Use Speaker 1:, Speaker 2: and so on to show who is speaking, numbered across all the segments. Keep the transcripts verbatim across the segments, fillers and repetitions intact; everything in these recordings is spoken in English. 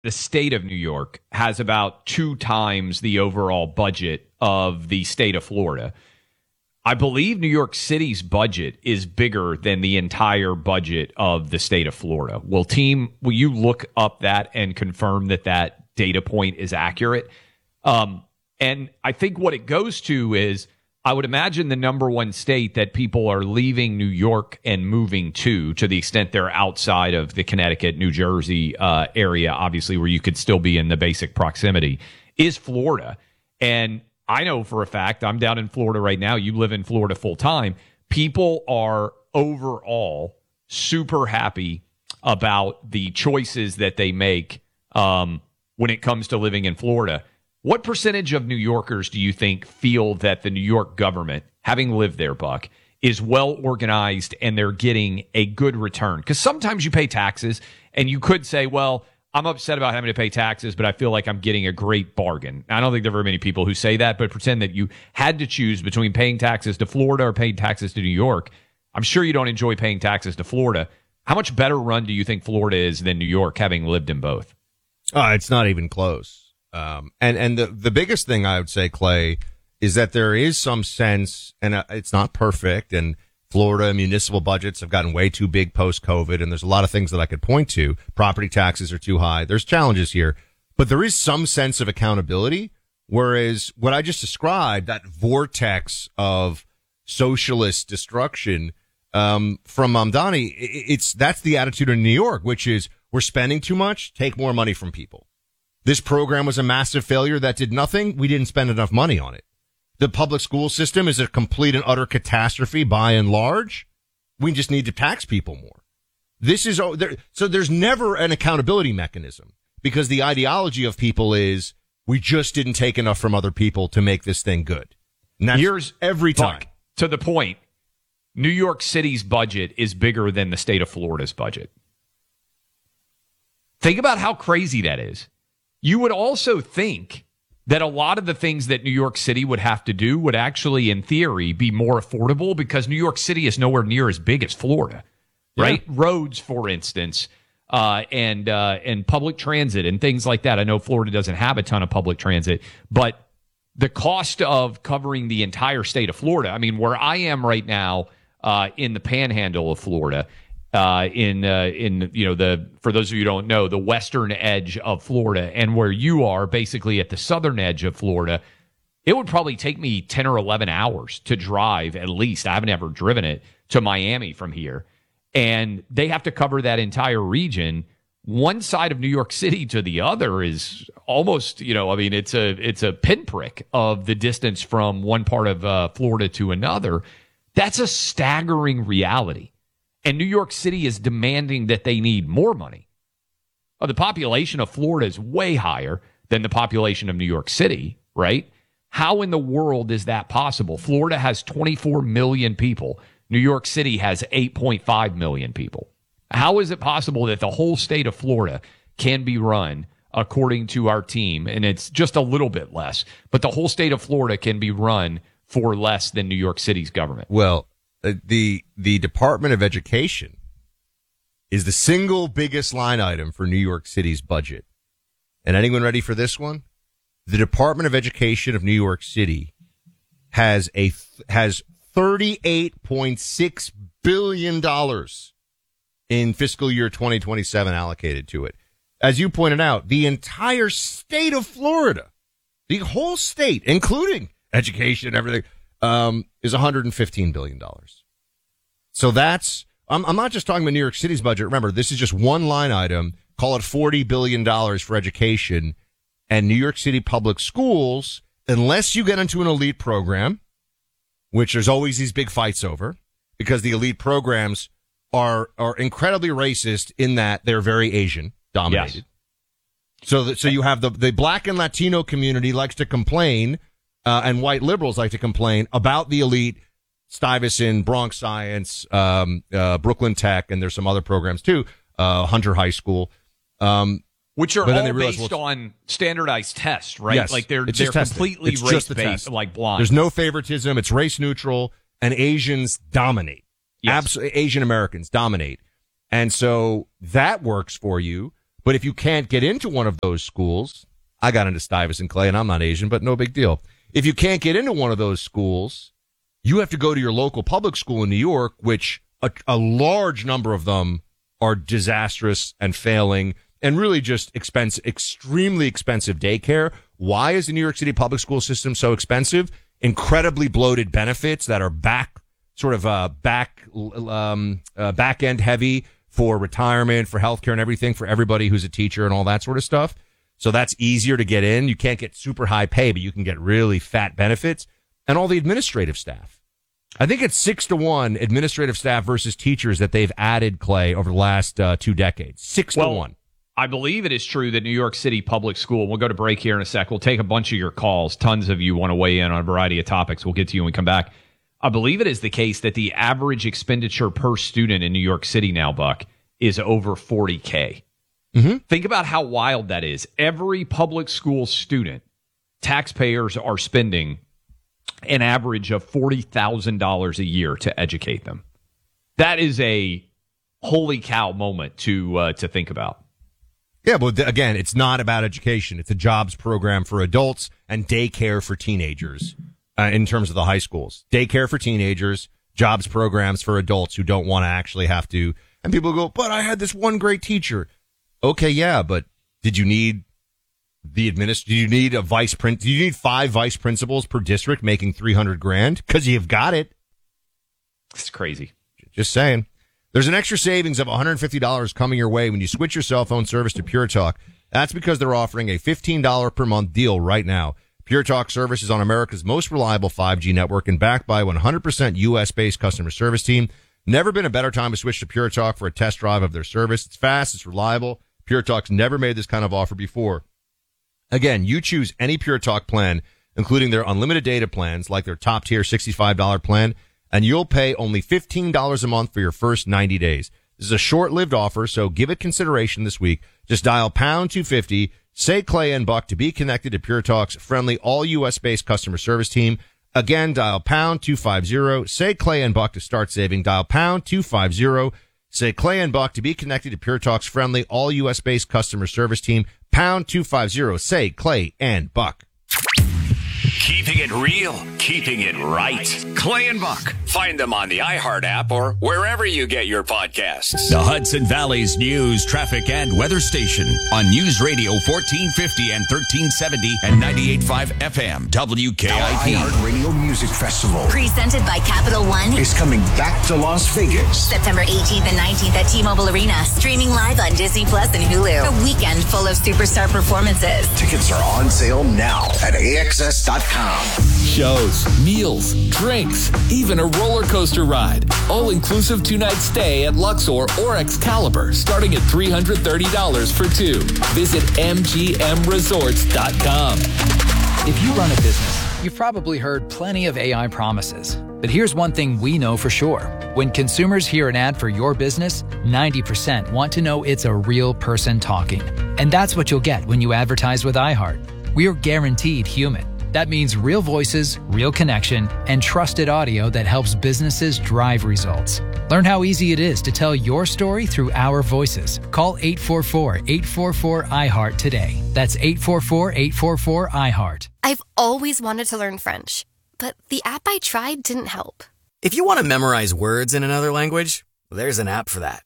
Speaker 1: the state of New York has about two times the overall budget of the state of Florida. I believe New York City's budget is bigger than the entire budget of the state of Florida. Will team, will you look up that and confirm that that data point is accurate? Um, and I think what it goes to is, I would imagine the number one state that people are leaving New York and moving to, to the extent they're outside of the Connecticut, New Jersey uh, area, obviously, where you could still be in the basic proximity, is Florida. And I know for a fact, I'm down in Florida right now. You live in Florida full time. People are overall super happy about the choices that they make um, when it comes to living in Florida. What percentage of New Yorkers do you think feel that the New York government, having lived there, Buck, is well organized and they're getting a good return? Because sometimes you pay taxes and you could say, well, I'm upset about having to pay taxes, but I feel like I'm getting a great bargain. I don't think there are very many people who say that, but pretend that you had to choose between paying taxes to Florida or paying taxes to New York. I'm sure you don't enjoy paying taxes to Florida. How much better run do you think Florida is than New York, having lived in both?
Speaker 2: Uh, it's not even close. Um, and, and the, the biggest thing I would say, Clay, is that there is some sense, and uh, it's not perfect, and Florida municipal budgets have gotten way too big post-COVID, and there's a lot of things that I could point to. Property taxes are too high. There's challenges here, but there is some sense of accountability, whereas what I just described, that vortex of socialist destruction, um, from Mamdani, it's, that's the attitude in New York, which is we're spending too much, take more money from people. This program was a massive failure that did nothing. We didn't spend enough money on it. The public school system is a complete and utter catastrophe by and large. We just need to tax people more. This is, so there's never an accountability mechanism because the ideology of people is we just didn't take enough from other people to make this thing good. And that's
Speaker 1: Here's
Speaker 2: every time.
Speaker 1: Buck, to the point, New York City's budget is bigger than the state of Florida's budget. Think about how crazy that is. You would also think that a lot of the things that New York City would have to do would actually, in theory, be more affordable because New York City is nowhere near as big as Florida, right? Yeah. Roads, for instance, uh, and uh, and public transit and things like that. I know Florida doesn't have a ton of public transit, but the cost of covering the entire state of Florida, I mean, where I am right now uh, in the panhandle of Florida, Uh, in, uh, in, you know, the, for those of you who don't know, the western edge of Florida and where you are basically at the southern edge of Florida, it would probably take me ten or eleven hours to drive at least. I haven't ever driven it to Miami from here. And they have to cover that entire region. One side of New York City to the other is almost, you know, I mean, it's a, it's a pinprick of the distance from one part of uh, Florida to another. That's a staggering reality. And New York City is demanding that they need more money. Oh, the population of Florida is way higher than the population of New York City, right? How in the world is that possible? Florida has twenty-four million people. New York City has eight point five million people. How is it possible that the whole state of Florida can be run, according to our team, and it's just a little bit less, but the whole state of Florida can be run for less than New York City's government?
Speaker 2: Well, Uh, the the Department of Education is the single biggest line item for New York City's budget. And anyone ready for this one? The Department of Education of New York City has a th- has thirty-eight point six billion dollars in fiscal year twenty twenty-seven allocated to it. As you pointed out, the entire state of Florida, the whole state, including education and everything, Um, is one hundred fifteen billion dollars. So that's, I'm, I'm not just talking about New York City's budget. Remember, this is just one line item. Call it forty billion dollars for education. And New York City public schools, unless you get into an elite program, which there's always these big fights over, because the elite programs are, are incredibly racist in that they're very Asian dominated. Yes. So that, so you have the, the black and Latino community likes to complain. Uh, and white liberals like to complain about the elite, Stuyvesant, Bronx Science, um, uh, Brooklyn Tech, and there's some other programs too, uh, Hunter High School. Um,
Speaker 1: Which are all based well, on standardized tests, right?
Speaker 2: Yes,
Speaker 1: like they're,
Speaker 2: it's
Speaker 1: they're completely
Speaker 2: it's
Speaker 1: race-based, like blind.
Speaker 2: There's no favoritism. It's race neutral, and Asians dominate.
Speaker 1: Yes.
Speaker 2: Absolutely, Asian Americans dominate. And so that works for you. But if you can't get into one of those schools, I got into Stuyvesant, Clay, and I'm not Asian, but no big deal. If you can't get into one of those schools, you have to go to your local public school in New York, which a, a large number of them are disastrous and failing and really just expensive, extremely expensive daycare. Why is the New York City public school system so expensive? Incredibly bloated benefits that are back, sort of uh, back, um, uh, back end heavy for retirement, for healthcare and everything for everybody who's a teacher and all that sort of stuff. So that's easier to get in. You can't get super high pay, but you can get really fat benefits. And all the administrative staff. I think it's six to one administrative staff versus teachers that they've added, Clay, over the last uh, two decades. Six
Speaker 1: well,
Speaker 2: to one.
Speaker 1: I believe it is true that New York City public school, we'll go to break here in a sec. We'll take a bunch of your calls. Tons of you want to weigh in on a variety of topics. We'll get to you when we come back. I believe it is the case that the average expenditure per student in New York City now, Buck, is over forty K. Mm-hmm. Think about how wild that is. Every public school student, taxpayers are spending an average of forty thousand dollars a year to educate them. That is a holy cow moment to uh, to think about.
Speaker 2: Yeah, but again, it's not about education. It's a jobs program for adults and daycare for teenagers uh, in terms of the high schools. Daycare for teenagers, jobs programs for adults who don't want to actually have to. And people go, but I had this one great teacher. Okay, yeah, but did you need the administ? Do you need a vice prin? Do you need five vice principals per district making three hundred grand? Because you've got it.
Speaker 1: It's crazy.
Speaker 2: Just saying. There's an extra savings of one hundred fifty dollars coming your way when you switch your cell phone service to Pure Talk. That's because they're offering a fifteen dollars per month deal right now. Pure Talk service is on America's most reliable five G network and backed by a one hundred percent U S-based customer service team. Never been a better time to switch to Pure Talk for a test drive of their service. It's fast, it's reliable. Pure Talk's never made this kind of offer before. Again, you choose any Pure Talk plan, including their unlimited data plans, like their top-tier sixty-five dollars plan, and you'll pay only fifteen dollars a month for your first ninety days. This is a short-lived offer, so give it consideration this week. Just dial pound two fifty, say Clay and Buck to be connected to Pure Talk's friendly, all U S-based customer service team. Again, dial pound two fifty, say Clay and Buck to start saving. Dial pound two fifty, say Clay and Buck to be connected to Pure Talk's friendly, all U S-based customer service team. Pound two fifty, say Clay and Buck.
Speaker 3: Keeping it real, keeping it right. Clay and Buck. Find them on the iHeart app or wherever you get your podcasts. The Hudson Valley's news, traffic, and weather station on News Radio fourteen fifty and thirteen seventy and ninety-eight point five F M W K I P.
Speaker 4: iHeart Radio Music Festival,
Speaker 5: presented by Capital One,
Speaker 4: is coming back to Las Vegas.
Speaker 5: September eighteenth and nineteenth at T-Mobile Arena. Streaming live on Disney Plus and Hulu. A weekend full of superstar performances.
Speaker 4: Tickets are on sale now at A X S dot com.
Speaker 6: Shows, meals, drinks, even a roller coaster ride. All-inclusive two-night stay at Luxor or Excalibur, starting at three hundred thirty dollars for two. Visit M G M resorts dot com.
Speaker 7: If you run a business, you've probably heard plenty of A I promises. But here's one thing we know for sure. When consumers hear an ad for your business, ninety percent want to know it's a real person talking. And that's what you'll get when you advertise with iHeart. We're guaranteed human. That means real voices, real connection, and trusted audio that helps businesses drive results. Learn how easy it is to tell your story through our voices. Call eight four four, eight four four, I heart today. That's eight four four, eight four four, I heart.
Speaker 8: I've always wanted to learn French, but the app I tried didn't help.
Speaker 9: If you want to memorize words in another language, there's an app for that.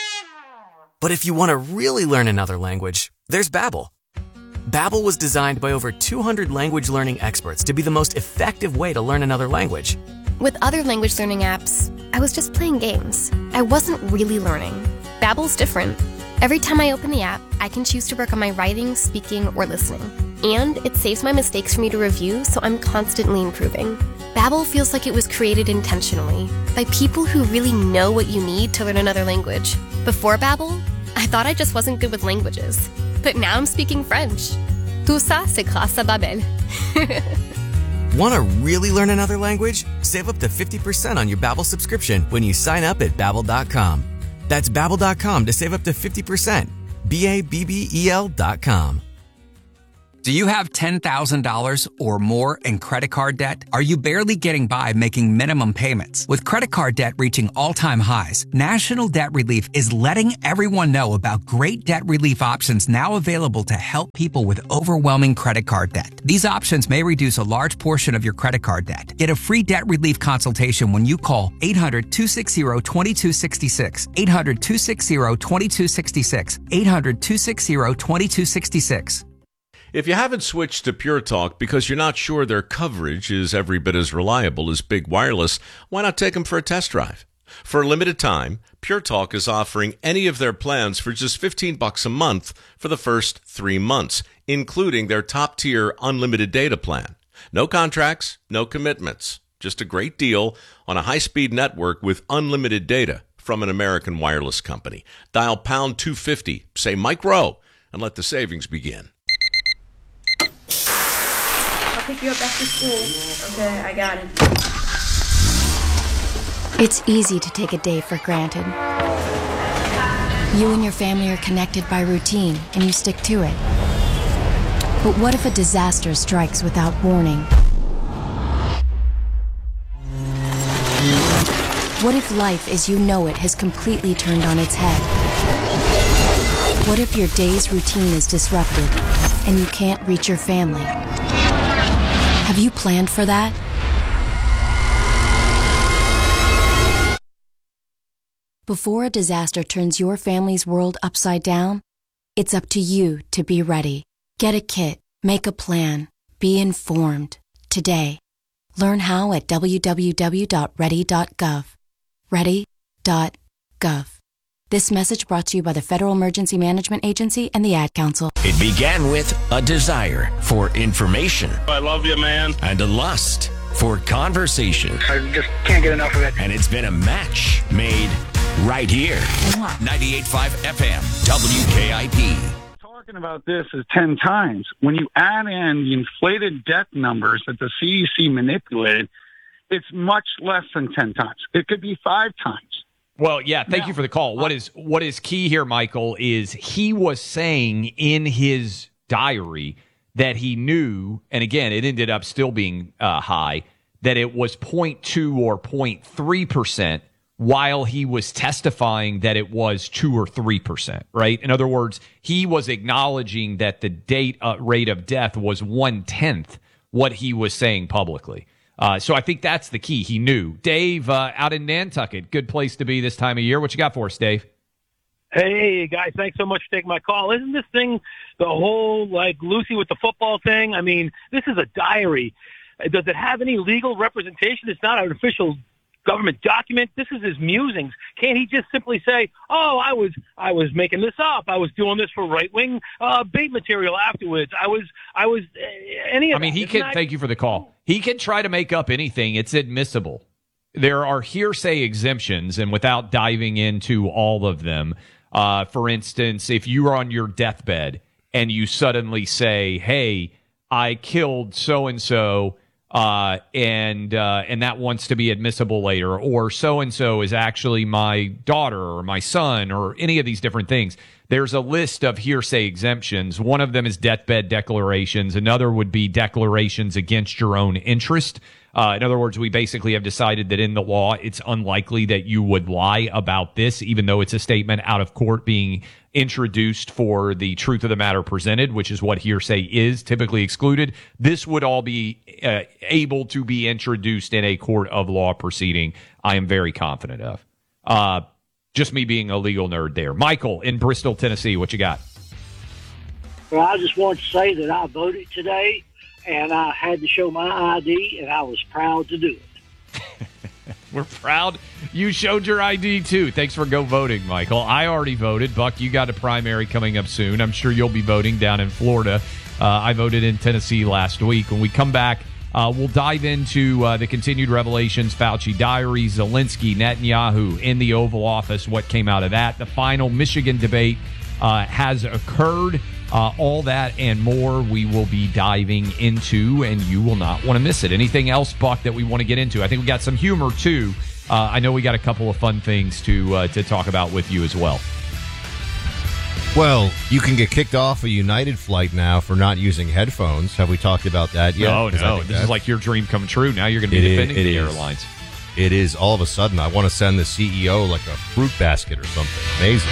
Speaker 9: But if you want to really learn another language, there's Babbel. Babbel was designed by over two hundred language learning experts to be the most effective way to learn another language.
Speaker 8: With other language learning apps, I was just playing games. I wasn't really learning. Babbel's different. Every time I open the app, I can choose to work on my writing, speaking, or listening. And it saves my mistakes for me to review, so I'm constantly improving. Babbel feels like it was created intentionally by people who really know what you need to learn another language. Before Babbel, I thought I just wasn't good with languages. But now I'm speaking French. Tout ça, c'est grâce à Babbel.
Speaker 9: Want to really learn another language? Save up to fifty percent on your Babbel subscription when you sign up at Babbel dot com. That's Babbel dot com to save up to fifty percent. B A B B E L dot com.
Speaker 10: Do you have ten thousand dollars or more in credit card debt? Are you barely getting by making minimum payments? With credit card debt reaching all-time highs, National Debt Relief is letting everyone know about great debt relief options now available to help people with overwhelming credit card debt. These options may reduce a large portion of your credit card debt. Get a free debt relief consultation when you call eight hundred, two six zero, two two six six, eight hundred, two six zero, two two six six, eight hundred, two six zero, two two six six.
Speaker 11: If you haven't switched to Pure Talk because you're not sure their coverage is every bit as reliable as Big Wireless, why not take them for a test drive? For a limited time, Pure Talk is offering any of their plans for just fifteen bucks a month for the first three months, including their top-tier unlimited data plan. No contracts, no commitments, just a great deal on a high-speed network with unlimited data from an American wireless company. Dial pound two fifty, say Mike Rowe, and let the savings begin.
Speaker 12: Pick you up after school. Okay, I got it.
Speaker 13: It's easy to take a day for granted. You and your family are connected by routine, and you stick to it. But what if a disaster strikes without warning? What if life as you know it has completely turned on its head? What if your day's routine is disrupted, and you can't reach your family? Have you planned for that? Before a disaster turns your family's world upside down, it's up to you to be ready. Get a kit, make a plan, be informed today. Learn how at w w w dot ready dot gov. ready dot gov. This message brought to you by the Federal Emergency Management Agency and the Ad Council.
Speaker 3: It began with a desire for information.
Speaker 14: I love you, man.
Speaker 3: And a lust for conversation.
Speaker 14: I just can't get enough of it.
Speaker 3: And it's been a match made right here. ninety-eight point five F M, W K I P.
Speaker 14: Talking about this is ten times. When you add in the inflated death numbers that the C D C manipulated, it's much less than ten times. It could be five times.
Speaker 1: Well, yeah, thank you for the call. What is what is key here, Michael, is he was saying in his diary that he knew, and again, it ended up still being uh, high, that it was zero point two or zero point three percent while he was testifying that it was two or three percent, right? In other words, he was acknowledging that the date uh, rate of death was one-tenth what he was saying publicly. Uh, so I think that's the key. He knew. Dave, uh, out in Nantucket, good place to be this time of year. What you got for us, Dave?
Speaker 15: Hey, guys, thanks so much for taking my call. Isn't this thing the whole, like, Lucy with the football thing? I mean, this is a diary. Does it have any legal representation? It's not an official government document. This is his musings. Can't he just simply say, oh, I was I was making this up. I was doing this for right-wing uh, bait material afterwards. I was, I was, uh, any of
Speaker 1: I mean,
Speaker 15: that.
Speaker 1: he
Speaker 15: Isn't
Speaker 1: can,
Speaker 15: that-
Speaker 1: thank you for the call. He can try to make up anything. It's admissible. There are hearsay exemptions, and without diving into all of them, uh, for instance, if you are on your deathbed and you suddenly say, hey, I killed so-and-so, Uh, and, uh, and that wants to be admissible later, or so-and-so is actually my daughter or my son or any of these different things. There's a list of hearsay exemptions. One of them is deathbed declarations. Another would be declarations against your own interest. Uh, in other words, we basically have decided that in the law, it's unlikely that you would lie about this, even though it's a statement out of court being introduced for the truth of the matter presented, which is what hearsay is, typically excluded. This would all be uh, able to be introduced in a court of law proceeding, I am very confident of. Uh, just me being a legal nerd there. Michael in Bristol, Tennessee, what you got?
Speaker 16: Well, I just want to say that I voted today, and I had to show my I D, and I was proud to do it.
Speaker 1: We're proud you showed your I D, too. Thanks for go voting, Michael. I already voted. Buck, you got a primary coming up soon. I'm sure you'll be voting down in Florida. Uh, I voted in Tennessee last week. When we come back, uh, we'll dive into uh, the continued revelations, Fauci diary, Zelensky, Netanyahu in the Oval Office, what came out of that. The final Michigan debate uh, has occurred. Uh, all that and more we will be diving into, and you will not want to miss it. Anything else, Buck, that we want to get into? I think we got some humor, too. Uh, I know we got a couple of fun things to uh, to talk about with you as well.
Speaker 2: Well, you can get kicked off a United flight now for not using headphones. Have we talked about that yet?
Speaker 1: No, no. This is like your dream coming true. Now you're going to be defending the airlines.
Speaker 2: It is. All of a sudden, I want to send the C E O like a fruit basket or something. Amazing.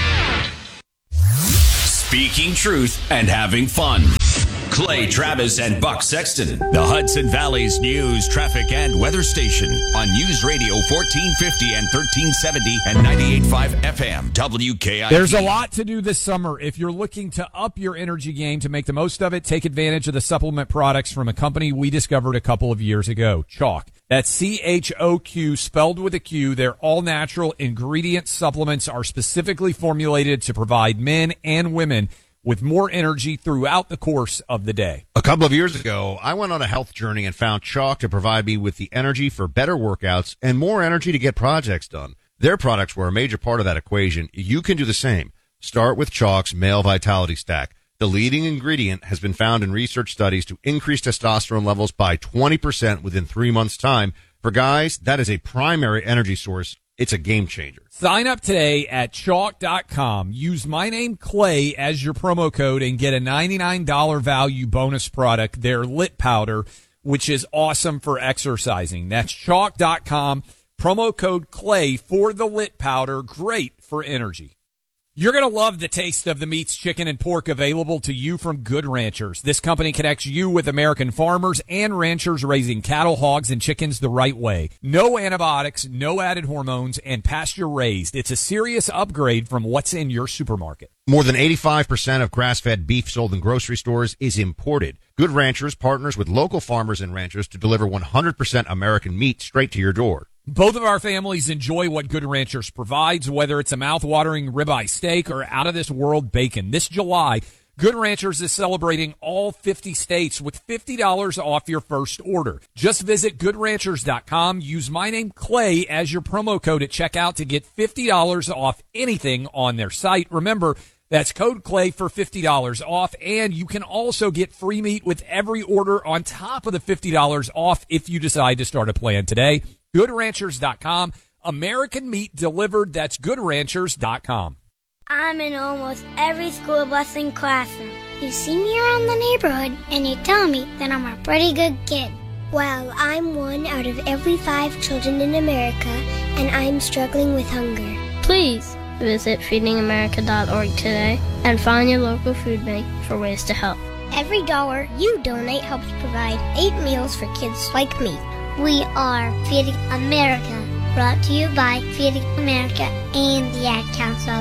Speaker 3: Speaking truth and having fun. Clay Travis and Buck Sexton, the Hudson Valley's news, traffic, and weather station on News Radio fourteen fifty and thirteen seventy and ninety-eight point five F M W K I P.
Speaker 1: There's a lot to do this summer. If you're looking to up your energy game to make the most of it, take advantage of the supplement products from a company we discovered a couple of years ago, Chalk. That's C H O Q, spelled with a Q. Their all-natural ingredient supplements are specifically formulated to provide men and women with more energy throughout the course of the day.
Speaker 2: A couple of years ago, I went on a health journey and found Chalk to provide me with the energy for better workouts and more energy to get projects done. Their products were a major part of that equation. You can do the same. Start with Chalk's Male Vitality Stack. The leading ingredient has been found in research studies to increase testosterone levels by twenty percent within three months' time. For guys, that is a primary energy source. It's a game changer.
Speaker 1: Sign up today at chalk dot com. Use my name, Clay, as your promo code and get a ninety-nine dollars value bonus product, their Lit Powder, which is awesome for exercising. That's chalk dot com. Promo code Clay for the Lit Powder. Great for energy. You're going to love the taste of the meats, chicken, and pork available to you from Good Ranchers. This company connects you with American farmers and ranchers raising cattle, hogs, and chickens the right way. No antibiotics, no added hormones, and pasture raised. It's a serious upgrade from what's in your supermarket.
Speaker 2: More than eighty-five percent of grass-fed beef sold in grocery stores is imported. Good Ranchers partners with local farmers and ranchers to deliver one hundred percent American meat straight to your door.
Speaker 1: Both of our families enjoy what Good Ranchers provides, whether it's a mouth-watering ribeye steak or out-of-this-world bacon. This July, Good Ranchers is celebrating all fifty states with fifty dollars off your first order. Just visit good ranchers dot com. Use my name, Clay, as your promo code at checkout to get fifty dollars off anything on their site. Remember, that's code Clay for fifty dollars off, and you can also get free meat with every order on top of the fifty dollars off if you decide to start a plan today. good ranchers dot com. American meat delivered. That's good ranchers dot com.
Speaker 17: I'm in almost every school bus and classroom. You see me around the neighborhood, and you tell me that I'm a pretty good kid. Well, I'm one out of every five children in America, and I'm struggling with hunger.
Speaker 18: Please visit feeding america dot org today and find your local food bank for ways to help.
Speaker 17: Every dollar you donate helps provide eight meals for kids like me. We are Feeding America, brought to you by Feeding America and the Ad Council.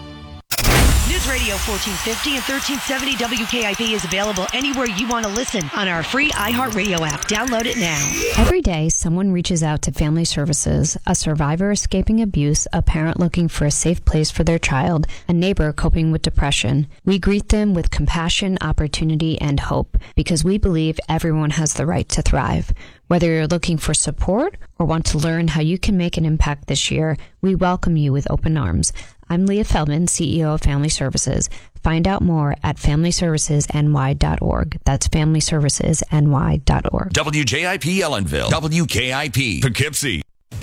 Speaker 19: News Radio fourteen fifty and thirteen seventy W K I P is available anywhere you want to listen on our free iHeartRadio app. Download it now.
Speaker 20: Every day, someone reaches out to Family Services, a survivor escaping abuse, a parent looking for a safe place for their child, a neighbor coping with depression. We greet them with compassion, opportunity, and hope because we believe everyone has the right to thrive. Whether you're looking for support or want to learn how you can make an impact this year, we welcome you with open arms. I'm Leah Feldman, C E O of Family Services. Find out more at family services n y dot org. That's family services n y dot org.
Speaker 3: W J I P Ellenville, W K I P Poughkeepsie.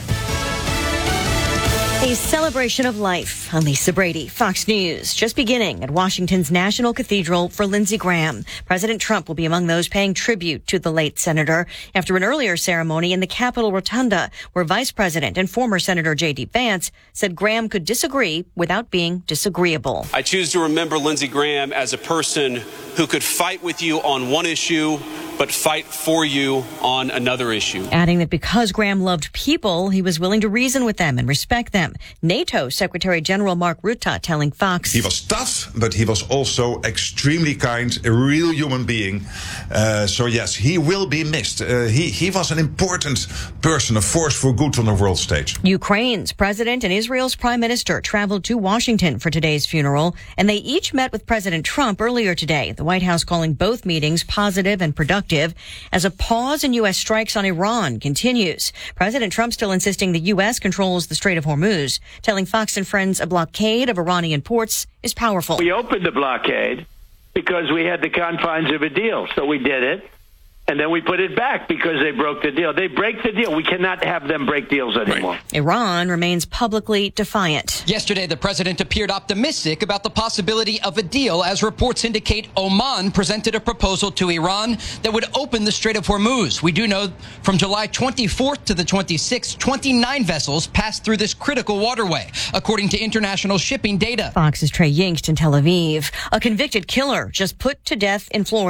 Speaker 19: A celebration of life. I'm Lisa Brady, Fox News. Just beginning at Washington's National Cathedral for Lindsey Graham. President Trump will be among those paying tribute to the late senator after an earlier ceremony in the Capitol Rotunda, where Vice President and former Senator J D. Vance said Graham could disagree without being disagreeable.
Speaker 21: I choose to remember Lindsey Graham as a person who could fight with you on one issue, but fight for you on another issue.
Speaker 19: Adding that because Graham loved people, he was willing to reason with them and respect them. NATO Secretary General Mark Rutte telling Fox.
Speaker 22: He was tough, but he was also extremely kind, a real human being. Uh, so yes, he will be missed. Uh, he, he was an important person, a force for good on the world stage.
Speaker 19: Ukraine's president and Israel's prime minister traveled to Washington for today's funeral, and they each met with President Trump earlier today. The White House calling both meetings positive and productive as a pause in U S strikes on Iran continues. President Trump still insisting the U S controls the Strait of Hormuz, telling Fox and Friends a blockade of Iranian ports is powerful.
Speaker 23: We opened the blockade because we had the confines of a deal, so we did it.
Speaker 4: and then we put it back because they broke the deal. They break the deal. We cannot have them break deals anymore. Right.
Speaker 19: Iran remains publicly defiant.
Speaker 5: Yesterday, the president appeared optimistic about the possibility of a deal, as reports indicate Oman presented a proposal to Iran that would open the Strait of Hormuz. We do know from July twenty-fourth to the twenty-sixth, twenty-nine vessels passed through this critical waterway, according to international shipping data.
Speaker 19: Fox's Trey Yingst in Tel Aviv. A convicted killer just put to death in Florida.